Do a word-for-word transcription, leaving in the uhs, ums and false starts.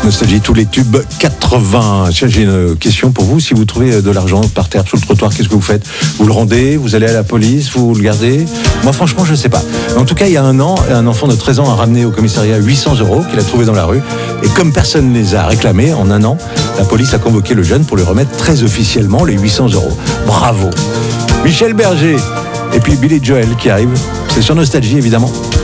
Nostalgie, tous les tubes quatre-vingts. Tiens, j'ai une question pour vous. Si vous trouvez de l'argent par terre sous le trottoir, qu'est-ce que vous faites? Vous le rendez? Vous allez à la police? Vous le gardez? Moi, franchement, je ne sais pas. En tout cas, il y a un an, un enfant de treize ans a ramené au commissariat huit cents euros qu'il a trouvé dans la rue. Et comme personne ne les a réclamés en un an, la police a convoqué le jeune pour lui remettre très officiellement les huit cents euros. Bravo. Michel Berger et puis Billy Joel qui arrive. C'est sur Nostalgie, évidemment.